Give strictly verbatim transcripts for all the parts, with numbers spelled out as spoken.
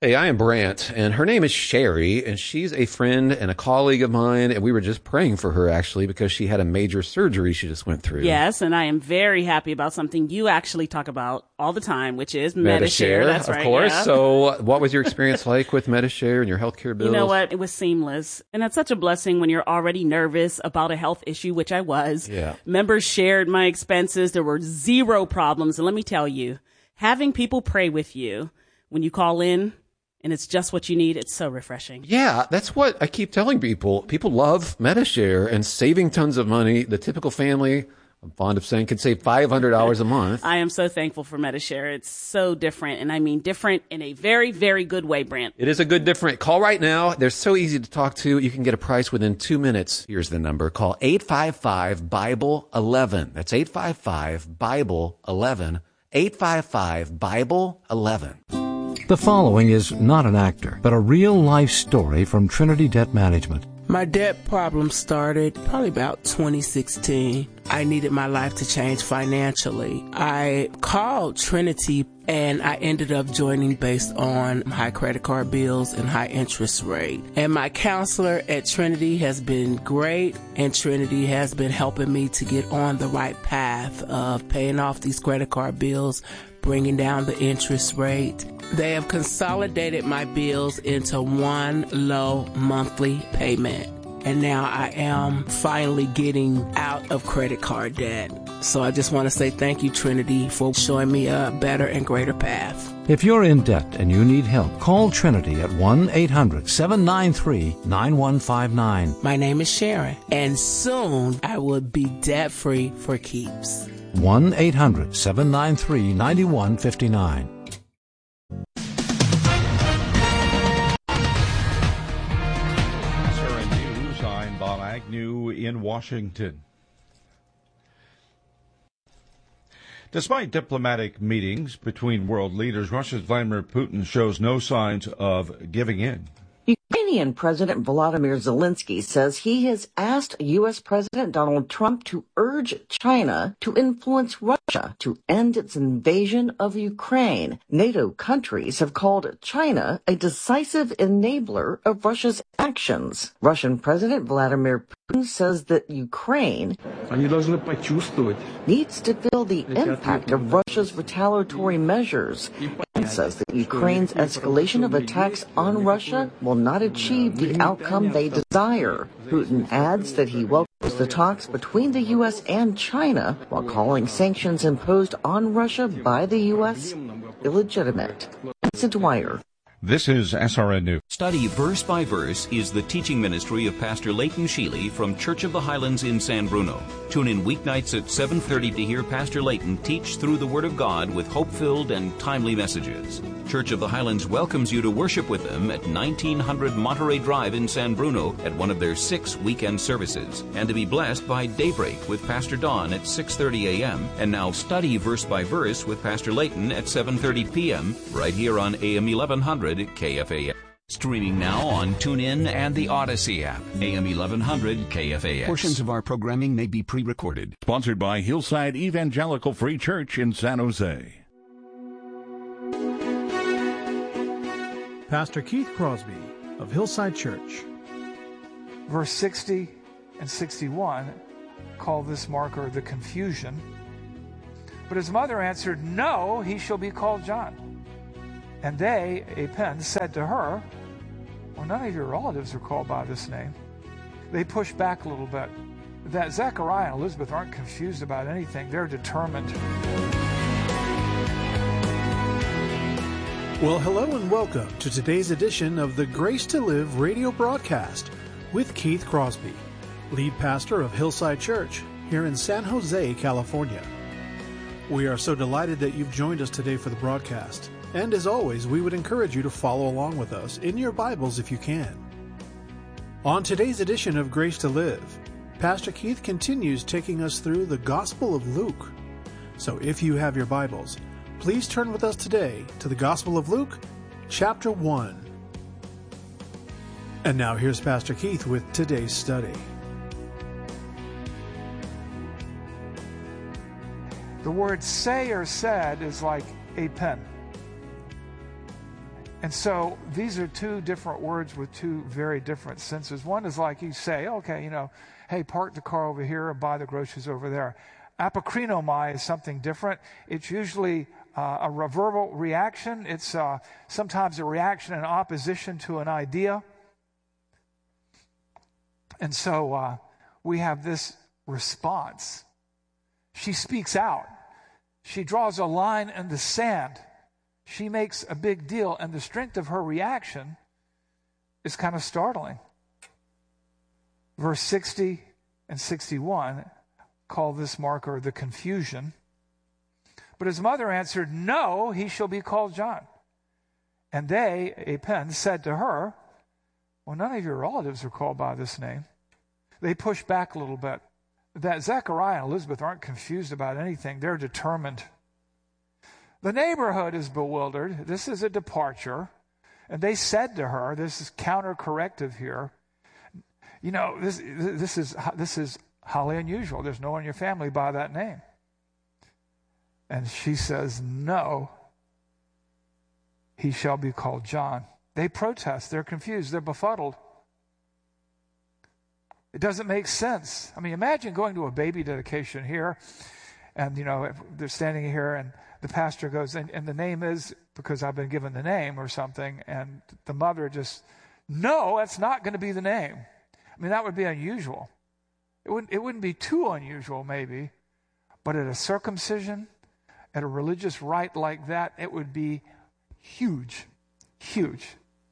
Hey, I am Brant, and her name is Sherry, and she's a friend and a colleague of mine, and we were just praying for her, actually, because she had a major surgery she just went through. Yes, and I am very happy about something you actually talk about all the time, which is Metashare. Metashare. That's of right. Of course. Yeah. So what was your experience like with Metashare and your healthcare bills? You know what? It was seamless. And that's such a blessing when you're already nervous about a health issue, which I was. Yeah. Members shared my expenses. There were zero problems. And let me tell you, having people pray with you when you call in, and it's just what you need. It's so refreshing. Yeah, that's what I keep telling people. People love Metashare and saving tons of money. The typical family, I'm fond of saying, can save five hundred dollars a month. I am so thankful for Metashare. It's so different, and I mean different in a very, very good way, Brant. It is a good different. Call right now. They're so easy to talk to. You can get a price within two minutes. Here's the number. Call eight five five, Bible eleven. That's eight five five, Bible eleven. eight five five, Bible eleven. The following is not an actor, but a real-life story from Trinity Debt Management. My debt problem started probably about twenty sixteen. I needed my life to change financially. I called Trinity and I ended up joining based on high credit card bills and high interest rate. And my counselor at Trinity has been great, and Trinity has been helping me to get on the right path of paying off these credit card bills, bringing down the interest rate. They have consolidated my bills into one low monthly payment. And now I am finally getting out of credit card debt. So I just want to say thank you, Trinity, for showing me a better and greater path. If you're in debt and you need help, call Trinity at one eight hundred, seven nine three, nine one five nine. My name is Sharon, and soon I will be debt-free for keeps. one eight hundred, seven nine three, nine one five nine. Agnew in Washington. Despite diplomatic meetings between world leaders, Russia's Vladimir Putin shows no signs of giving in. Ukrainian President Volodymyr Zelensky says he has asked U S. President Donald Trump to urge China to influence Russia to end its invasion of Ukraine. NATO countries have called China a decisive enabler of Russia's actions. Russian President Vladimir Putin says that Ukraine needs to feel the impact of Russia's retaliatory measures, and says that Ukraine's escalation of attacks on Russia will not achieve the outcome they desire. Putin adds that he welcomes the talks between the U S and China, while calling sanctions imposed on Russia by the U S illegitimate. Vincent Dwyer. This is S R N News. Study Verse by Verse is the teaching ministry of Pastor Leighton Sheely from Church of the Highlands in San Bruno. Tune in weeknights at seven thirty to hear Pastor Leighton teach through the Word of God with hope-filled and timely messages. Church of the Highlands welcomes you to worship with them at nineteen hundred Monterey Drive in San Bruno at one of their six weekend services, and to be blessed by Daybreak with Pastor Don at six thirty a.m. And now Study Verse by Verse with Pastor Leighton at seven thirty p.m. right here on A M eleven hundred K F A S. Streaming now on TuneIn and the Odyssey app. A M eleven hundred K F A S. Portions of our programming may be pre-recorded. Sponsored by Hillside Evangelical Free Church in San Jose. Pastor Keith Crosby of Hillside Church. Verse sixty and sixty-one call this marker the confusion. But his mother answered, "No, he shall be called John." And they, Apen, said to her, "Well, none of your relatives are called by this name." They pushed back a little bit. That Zechariah and Elizabeth aren't confused about anything. They're determined. Well, hello and welcome to today's edition of the Grace to Live radio broadcast with Keith Crosby, lead pastor of Hillside Church here in San Jose, California. We are so delighted that you've joined us today for the broadcast. And as always, we would encourage you to follow along with us in your Bibles if you can. On today's edition of Grace to Live, Pastor Keith continues taking us through the Gospel of Luke. So if you have your Bibles, please turn with us today to the Gospel of Luke, chapter one. And now here's Pastor Keith with today's study. The word say or said is like Apen. And so these are two different words with two very different senses. One is like you say, okay, you know, hey, park the car over here and buy the groceries over there. Apokrinomai is something different. It's usually uh, a verbal reaction. It's uh, sometimes a reaction in opposition to an idea. And so uh, we have this response. She speaks out. She draws a line in the sand. She makes a big deal, and the strength of her reaction is kind of startling. Verse sixty and sixty-one call this marker the confusion. But his mother answered, no, he shall be called John. And they, Apen, said to her, well, none of your relatives are called by this name. They push back a little bit. That Zechariah and Elizabeth aren't confused about anything. They're determined. The neighborhood is bewildered. This is a departure. And they said to her, this is counter-corrective here, you know, this, this is this is highly unusual. There's no one in your family by that name. And she says, no, he shall be called John. They protest. They're confused. They're befuddled. It doesn't make sense. I mean, imagine going to a baby dedication here, and, you know, they're standing here, and the pastor goes, and, and the name is because I've been given the name or something, and the mother just, no, that's not going to be the name. I mean, that would be unusual. It wouldn't, it wouldn't be too unusual, maybe, but at a circumcision, at a religious rite like that, it would be huge, huge,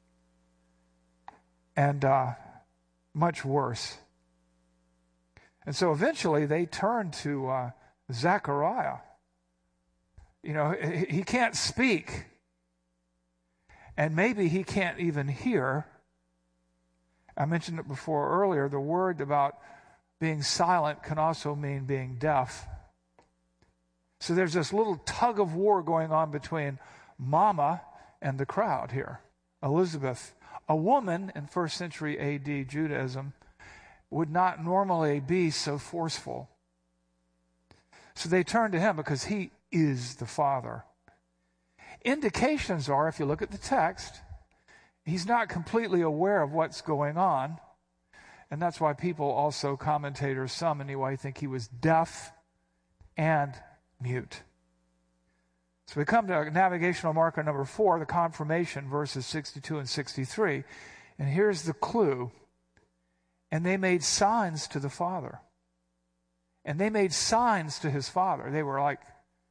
and uh, much worse. And so eventually they turn to uh, Zechariah. You know, he can't speak. And maybe he can't even hear. I mentioned it before earlier. The word about being silent can also mean being deaf. So there's this little tug of war going on between Mama and the crowd here. Elizabeth, a woman in first century A D Judaism, would not normally be so forceful. So they turn to him because he is the Father. Indications are, if you look at the text, he's not completely aware of what's going on. And that's why people also, commentators, some anyway, think he was deaf and mute. So we come to navigational marker number four, the confirmation, verses sixty-two and sixty-three. And here's the clue. And they made signs to the Father. And they made signs to his father. They were like,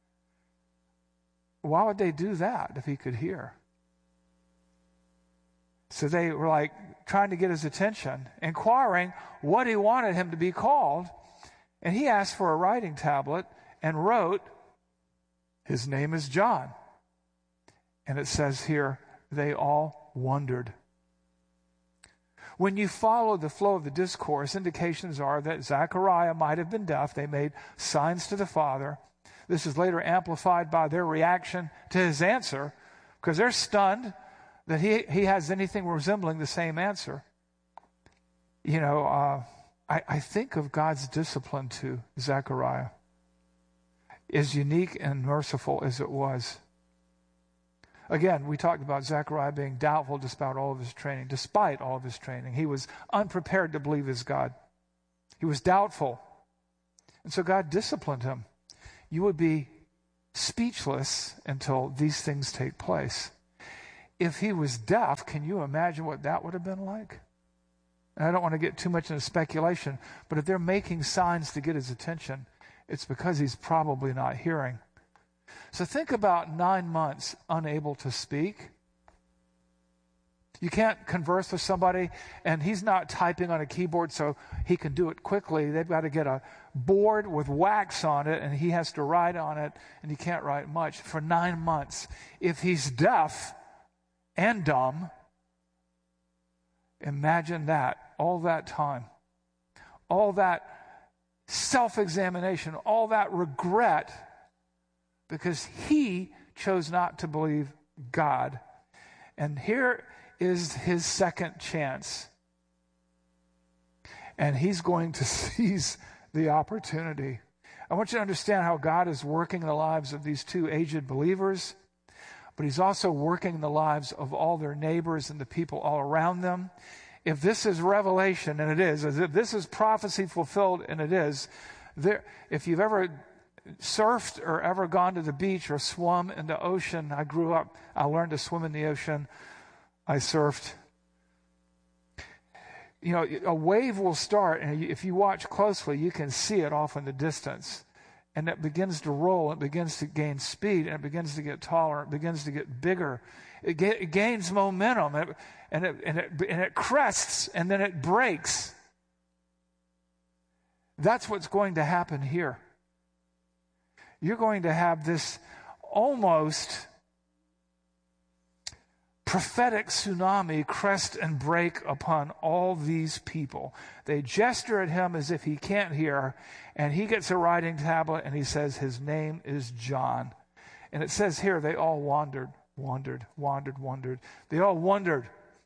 why would they do that if he could hear? So they were like trying to get his attention, inquiring what he wanted him to be called. And he asked for a writing tablet and wrote, his name is John. And it says here, they all wondered. When you follow the flow of the discourse, indications are that Zechariah might have been deaf. They made signs to the Father. This is later amplified by their reaction to his answer, because they're stunned that he, he has anything resembling the same answer. You know, uh, I, I think of God's discipline to Zechariah, as unique and merciful as it was. Again, we talked about Zechariah being doubtful despite all of his training. Despite all of his training, he was unprepared to believe his God. He was doubtful. And so God disciplined him. You would be speechless until these things take place. If he was deaf, can you imagine what that would have been like? And I don't want to get too much into speculation, but if they're making signs to get his attention, it's because he's probably not hearing. So think about nine months unable to speak. You can't converse with somebody, and he's not typing on a keyboard so he can do it quickly. They've got to get a board with wax on it, and he has to write on it, and he can't write much for nine months. If he's deaf and dumb, imagine that, all that time, all that self-examination, all that regret, because he chose not to believe God. And here is his second chance. And he's going to seize the opportunity. I want you to understand how God is working in the lives of these two aged believers. but he's also working in the lives of all their neighbors and the people all around them. If this is revelation, and it is, if this is prophecy fulfilled, and it is, there, if you've ever surfed or ever gone to the beach or swum in the ocean, I grew up, I learned to swim in the ocean, I surfed. You know, a wave will start, and if you watch closely, you can see it off in the distance. And it begins to roll, it begins to gain speed, and it begins to get taller, it begins to get bigger. It, ga- it gains momentum, and it, and, it, and, it, and it crests, and then it breaks. That's what's going to happen here. You're going to have this almost prophetic tsunami crest and break upon all these people. They gesture at him as if he can't hear, and he gets a writing tablet and he says his name is John. And it says here they all wandered, wandered, wandered, wandered. They all wondered.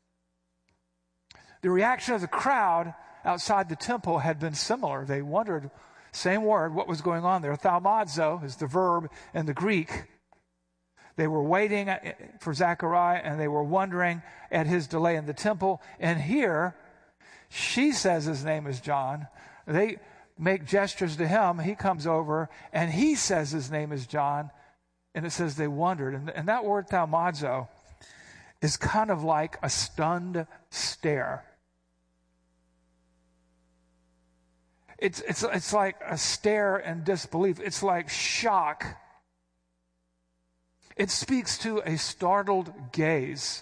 The reaction of the crowd outside the temple had been similar. They wondered, same word, what was going on there. Thaumazo is the verb in the Greek. They were waiting for Zechariah, and they were wondering at his delay in the temple. And here, she says his name is John. They make gestures to him. He comes over, and he says his name is John. And it says they wondered. And, and that word thaumazo is kind of like a stunned stare. It's, it's, it's like a stare in disbelief. It's like shock. It speaks to a startled gaze.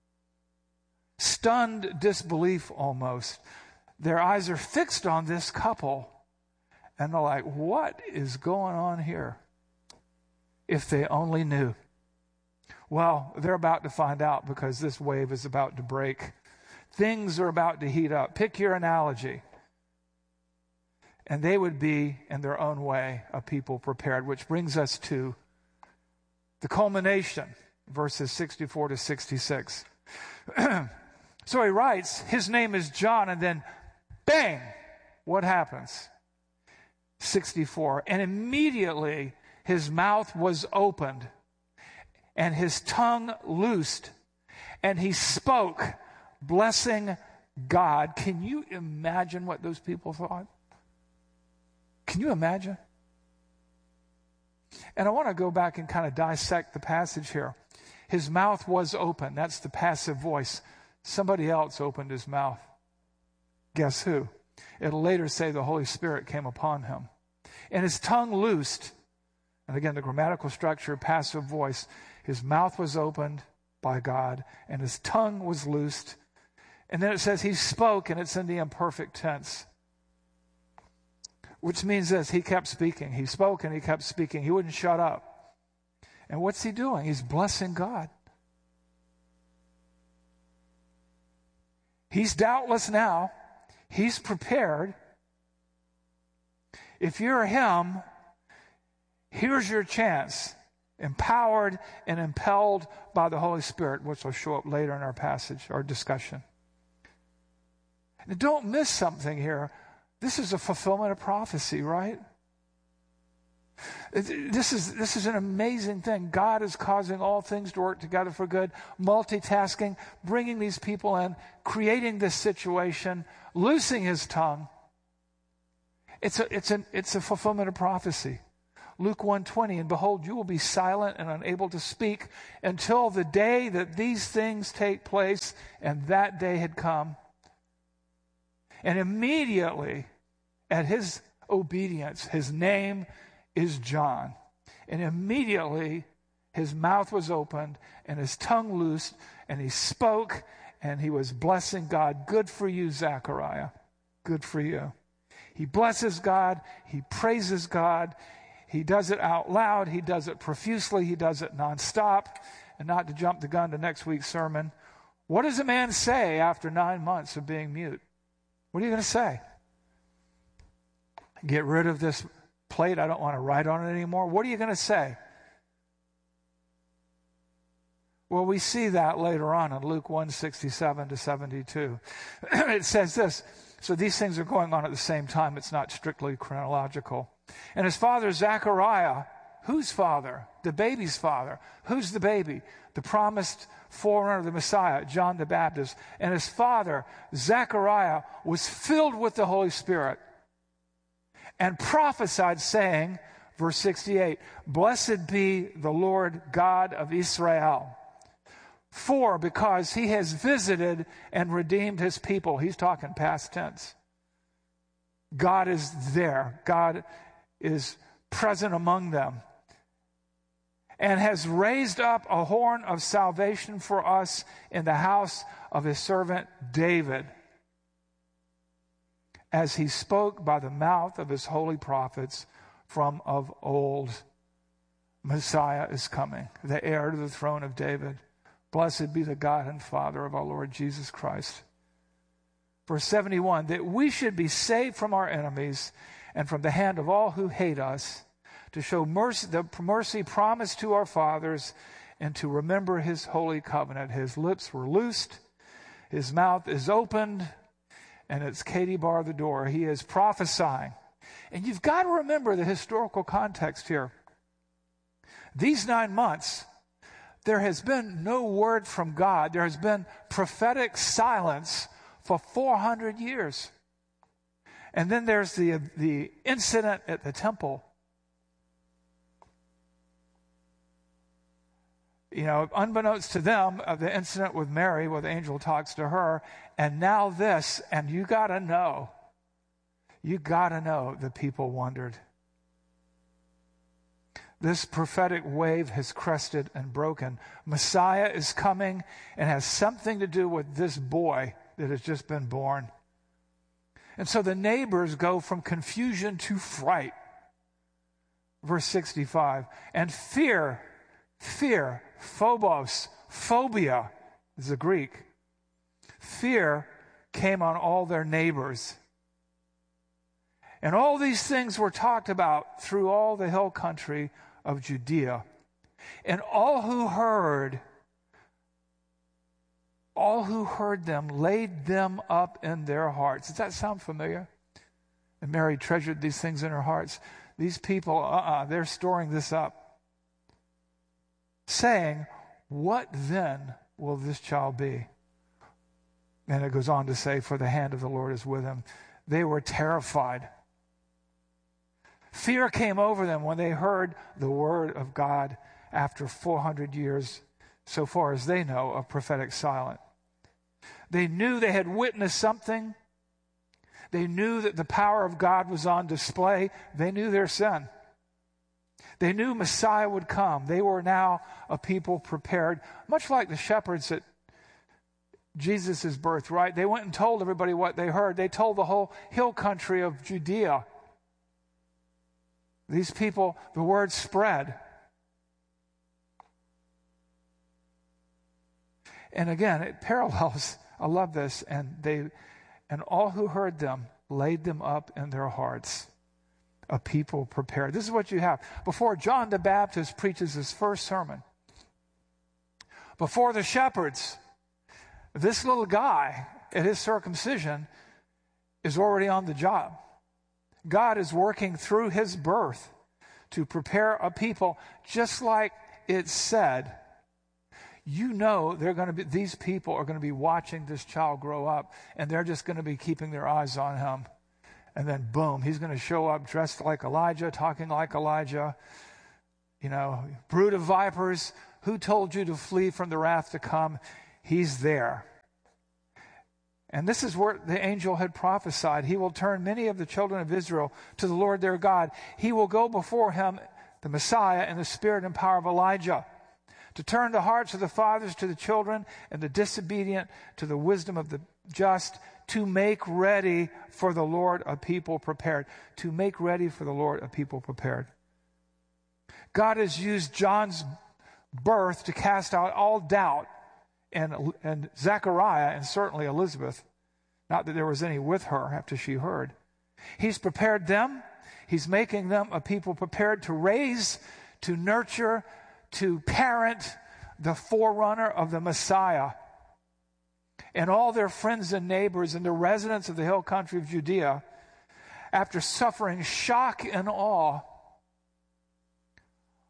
Stunned disbelief almost. Their eyes are fixed on this couple, and they're like, what is going on here? If they only knew. Well, they're about to find out, because this wave is about to break. Things are about to heat up. Pick your analogy. And they would be, in their own way, a people prepared, which brings us to the culmination, verses sixty-four to sixty-six. So he writes, his name is John, and then bang, what happens? sixty-four. And immediately his mouth was opened, and his tongue loosed, and he spoke, blessing God. Can you imagine what those people thought? Can you imagine? And I want to go back and kind of dissect the passage here. His mouth was open. That's the passive voice. Somebody else opened his mouth. Guess who? It'll later say the Holy Spirit came upon him. And his tongue loosed. And again, the grammatical structure, passive voice. His mouth was opened by God, and his tongue was loosed. And then it says he spoke, and it's in the imperfect tense. Which means this, he kept speaking. He spoke and he kept speaking. He wouldn't shut up. And what's he doing? He's blessing God. He's doubtless now. He's prepared. If you're him, here's your chance. Empowered and impelled by the Holy Spirit, which will show up later in our passage, our discussion. Now, don't miss something here. This is a fulfillment of prophecy, right? This is, this is an amazing thing. God is causing all things to work together for good, multitasking, bringing these people in, creating this situation, loosing his tongue. It's a, it's an, it's a fulfillment of prophecy. Luke one twenty, and behold, you will be silent and unable to speak until the day that these things take place, and that day had come. And immediately, at his obedience, his name is John. And immediately, his mouth was opened and his tongue loosed, and he spoke, and he was blessing God. Good for you, Zechariah. Good for you. He blesses God. He praises God. He does it out loud. He does it profusely. He does it nonstop. And not to jump the gun to next week's sermon, what does a man say after nine months of being mute? What are you going to say? Get rid of this plate. I don't want to write on it anymore. What are you going to say? Well, we see that later on in Luke one sixty-seven to seventy-two. It says this. So these things are going on at the same time. It's not strictly chronological. And his father Zechariah, Whose father? The baby's father. Who's the baby? The promised forerunner of the Messiah, John the Baptist. And his father, Zechariah, was filled with the Holy Spirit and prophesied, saying, verse sixty-eight, "Blessed be the Lord God of Israel. For because he has visited and redeemed his people." He's talking past tense. God is there. God is present among them. "And has raised up a horn of salvation for us in the house of his servant David, as he spoke by the mouth of his holy prophets from of old." Messiah is coming, the heir to the throne of David. Blessed be the God and Father of our Lord Jesus Christ. Verse seventy-one, "That we should be saved from our enemies and from the hand of all who hate us, to show mercy, the mercy promised to our fathers, and to remember his holy covenant." His lips were loosed, his mouth is opened, and it's Katie bar the door. He is prophesying. And you've got to remember the historical context here. These nine months, there has been no word from God. There has been prophetic silence for four hundred years. And then there's the, the incident at the temple. You know, unbeknownst to them, of the incident with Mary, where the angel talks to her, and now this, and you gotta know, you gotta know the people wondered. This prophetic wave has crested and broken. Messiah is coming and has something to do with this boy that has just been born. And so the neighbors go from confusion to fright. Verse sixty-five, "And fear, fear, phobos, phobia is the Greek. Fear came on all their neighbors." And all these things were talked about through all the hill country of Judea. And all who heard, all who heard them laid them up in their hearts. Does that sound familiar? And Mary treasured these things in her hearts. These people, uh-uh, they're storing this up. Saying, "What then will this child be?" And it goes on to say, "For the hand of the Lord is with him." They were terrified. Fear came over them when they heard the word of God after four hundred years, so far as they know, of prophetic silence. They knew they had witnessed something. They knew that the power of God was on display. They knew their sin. They knew Messiah would come. They were now a people prepared, much like the shepherds at Jesus' birth, right? They went and told everybody what they heard. They told the whole hill country of Judea. These people, the word spread. And again, it parallels, I love this, and they, and all who heard them laid them up in their hearts. A people prepared. This is what you have. Before John the Baptist preaches his first sermon, before the shepherds, this little guy at his circumcision is already on the job. God is working through his birth to prepare a people, just like it said. You know they're going to be, these people are going to be watching this child grow up, and they're just going to be keeping their eyes on him. And then boom, he's going to show up dressed like Elijah, talking like Elijah. You know, brood of vipers, who told you to flee from the wrath to come? He's there. And this is where the angel had prophesied. He will turn many of the children of Israel to the Lord their God. He will go before him, the Messiah, in the spirit and power of Elijah, to turn the hearts of the fathers to the children and the disobedient to the wisdom of the just, to make ready for the Lord a people prepared. To make ready for the Lord a people prepared. God has used John's birth to cast out all doubt and, and Zechariah and certainly Elizabeth. Not that there was any with her after she heard. He's prepared them. He's making them a people prepared to raise, to nurture, to parent the forerunner of the Messiah. And all their friends and neighbors and the residents of the hill country of Judea, after suffering shock and awe,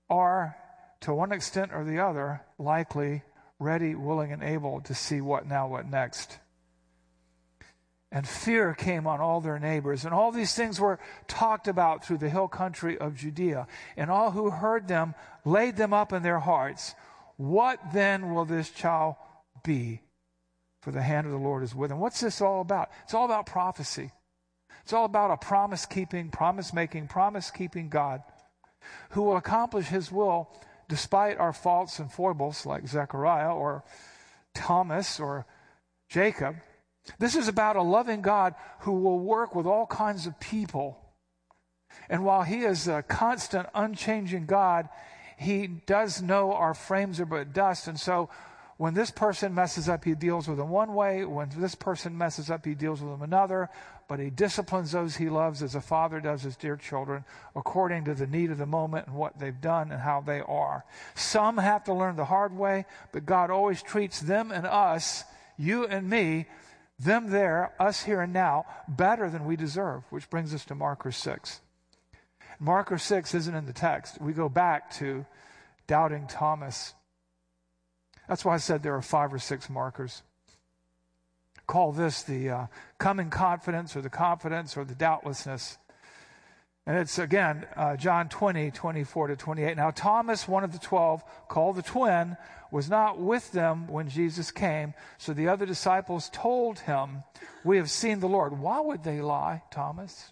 are, to one extent or the other, likely ready, willing, and able to see what now, what next. And fear came on all their neighbors. And all these things were talked about through the hill country of Judea. And all who heard them laid them up in their hearts. What then will this child be? For the hand of the Lord is with him. What's this all about? It's all about prophecy. It's all about a promise-keeping, promise-making, promise-keeping God who will accomplish his will despite our faults and foibles, like Zechariah or Thomas or Jacob. This is about a loving God who will work with all kinds of people. And while he is a constant, unchanging God, he does know our frames are but dust. And so when this person messes up, he deals with them one way. When this person messes up, he deals with them another. But he disciplines those he loves as a father does his dear children, according to the need of the moment and what they've done and how they are. Some have to learn the hard way, but God always treats them and us, you and me, them there, us here and now, better than we deserve, which brings us to marker six. Marker six isn't in the text. We go back to doubting Thomas. That's why I said there are five or six markers. Call this the uh, coming confidence or the confidence or the doubtlessness. And it's, again, uh, John twenty, twenty-four to twenty-eight. Now, Thomas, one of the twelve, called the twin, was not with them when Jesus came. So the other disciples told him, "We have seen the Lord." Why would they lie, Thomas?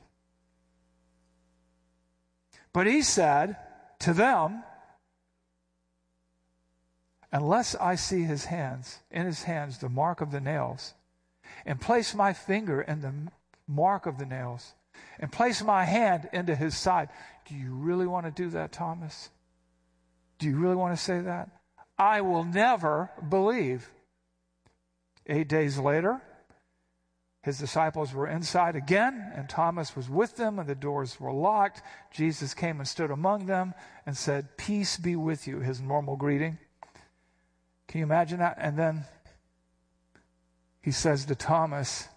But he said to them, "Unless I see his hands, in his hands the mark of the nails, and place my finger in the mark of the nails, and place my hand into his side." Do you really want to do that, Thomas? Do you really want to say that? "I will never believe." Eight days later, his disciples were inside again, and Thomas was with them, and the doors were locked. Jesus came and stood among them and said, "Peace be with you," his normal greeting. Can you imagine that? And then he says to Thomas,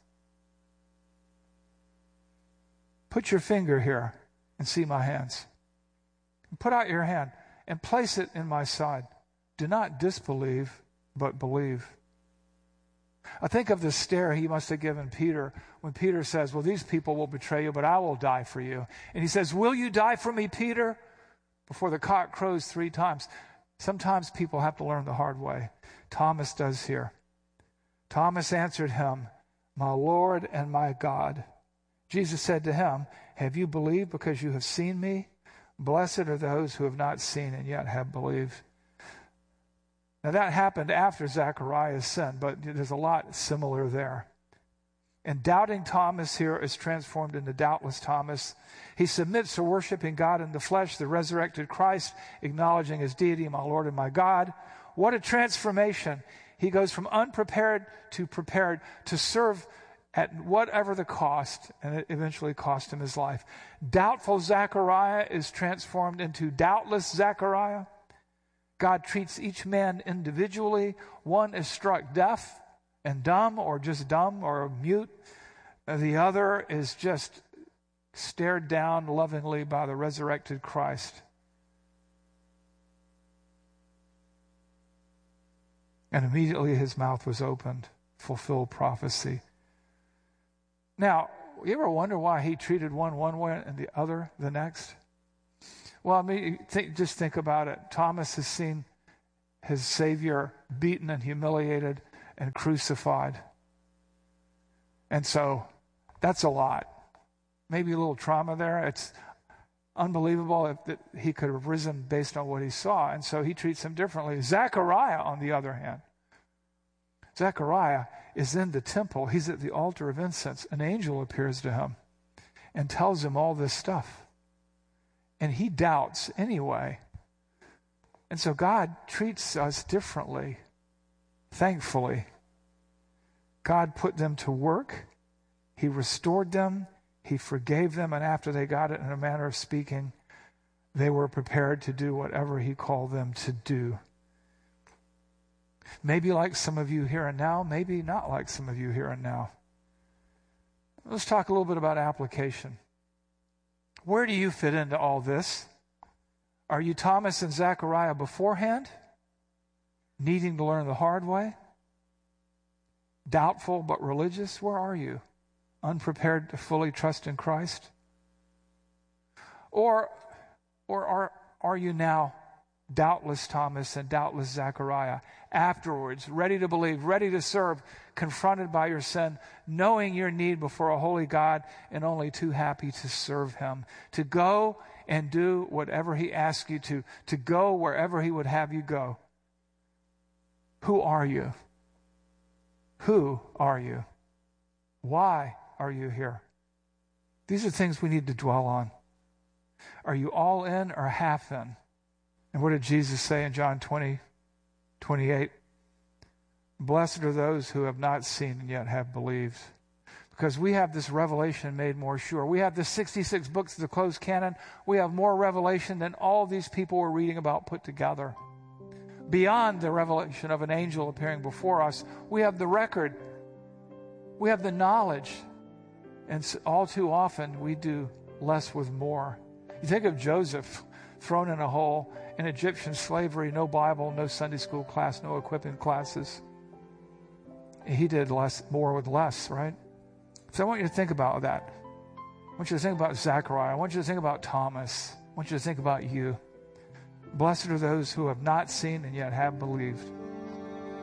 "Put your finger here and see my hands. Put out your hand and place it in my side. Do not disbelieve, but believe." I think of the stare he must have given Peter when Peter says, "Well, these people will betray you, but I will die for you." And he says, "Will you die for me, Peter?" Before the cock crows three times. Sometimes people have to learn the hard way. Thomas does here. Thomas answered him, "My Lord and my God." Jesus said to him, "Have you believed because you have seen me? Blessed are those who have not seen and yet have believed." Now that happened after Zechariah's sin, but there's a lot similar there. And doubting Thomas here is transformed into doubtless Thomas. He submits to worshiping God in the flesh, the resurrected Christ, acknowledging his deity, "My Lord and my God." What a transformation. He goes from unprepared to prepared to serve at whatever the cost, and it eventually cost him his life. Doubtful Zechariah is transformed into doubtless Zechariah. God treats each man individually. One is struck deaf and dumb, or just dumb or mute. The other is just stared down lovingly by the resurrected Christ. And immediately his mouth was opened, fulfilled prophecy. Now, you ever wonder why he treated one one way and the other the next? Well, I mean, think, just think about it. Thomas has seen his Savior beaten and humiliated and crucified. And so that's a lot. Maybe a little trauma there. It's unbelievable if that he could have risen based on what he saw. And so he treats him differently. Zechariah, on the other hand, Zechariah is in the temple. He's at the altar of incense. An angel appears to him and tells him all this stuff. And he doubts anyway. And so God treats us differently. Thankfully, God put them to work. He restored them. He forgave them. And after they got it, in a manner of speaking, they were prepared to do whatever he called them to do. Maybe like some of you here and now, maybe not like some of you here and now. Let's talk a little bit about application. Where do you fit into all this? Are you Thomas and Zechariah beforehand, needing to learn the hard way? Doubtful but religious? Where are you? Unprepared to fully trust in Christ? Or, or are, are you now doubtless Thomas and doubtless Zechariah, afterwards, ready to believe, ready to serve, confronted by your sin, knowing your need before a holy God, and only too happy to serve him, to go and do whatever he asks you to, to go wherever he would have you go? Who are you? Who are you? Why are you here? These are things we need to dwell on. Are you all in or half in? And what did Jesus say in John twenty, twenty-eight? Blessed are those who have not seen and yet have believed. Because we have this revelation made more sure. We have the sixty-six books of the closed canon. We have more revelation than all these people we're reading about put together. Beyond the revelation of an angel appearing before us, we have the record. We have the knowledge. And all too often, we do less with more. You think of Joseph thrown in a hole in Egyptian slavery, no Bible, no Sunday school class, no equipping classes. He did less, more with less, right? So I want you to think about that. I want you to think about Zechariah. I want you to think about Thomas. I want you to think about you. Blessed are those who have not seen and yet have believed.